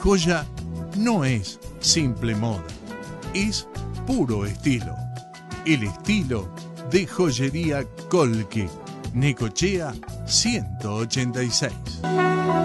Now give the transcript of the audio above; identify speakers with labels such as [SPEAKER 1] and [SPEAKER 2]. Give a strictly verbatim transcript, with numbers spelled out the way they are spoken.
[SPEAKER 1] joya no es simple moda, es puro estilo. El estilo de Joyería Colque, Necochea ciento ochenta y seis.